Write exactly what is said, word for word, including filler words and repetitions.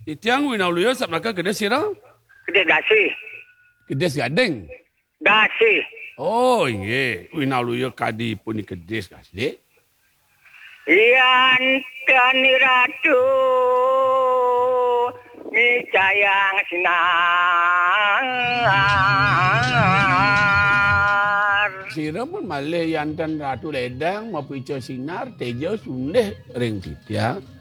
Itiang winauluyo sa maka kedes sira? Kedes dasi. Kedes gading. Dasi. Oh, iya. Winauluyo kadi puni kedes kasih. Yan kani ratu mi cayang sinar. Sira pun malih yantan ratu ledang mau pico sinar tejo sundeh ring titiang.